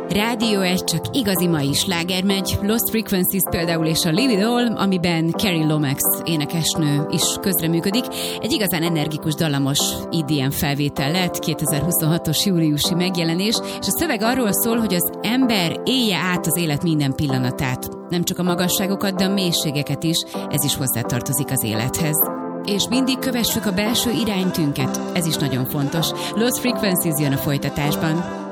Rádió 1 csak igazi mai sláger megy, Lost Frequencies például és a Live It All, amiben Carrie Lomax énekesnő is közreműködik. Egy igazán energikus, dallamos EDM felvétel lett, 2026-os júliusi megjelenés, és a szöveg arról szól, hogy az ember élje át az élet minden pillanatát. Nem csak a magasságokat, de a mélységeket is, ez is hozzátartozik az élethez. És mindig kövessük a belső iránytünket, ez is nagyon fontos. Lost Frequencies jön a folytatásban.